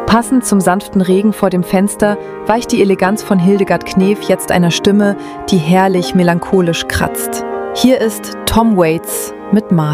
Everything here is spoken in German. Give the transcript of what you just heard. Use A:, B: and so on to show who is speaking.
A: Passend zum sanften Regen vor dem Fenster weicht die Eleganz von Hildegard Knef jetzt einer Stimme, die herrlich melancholisch kratzt. Hier ist Tom Waits mit Martha.